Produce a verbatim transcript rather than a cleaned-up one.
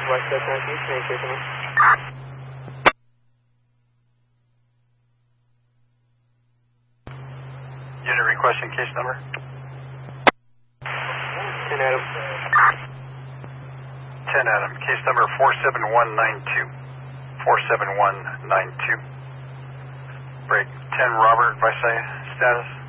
West Coast Northeast, make sure come in. Unit requesting case number? ten Adam. ten Adam, case number four seven one nine two. four seven one nine two. Break ten Robert, Visay, status?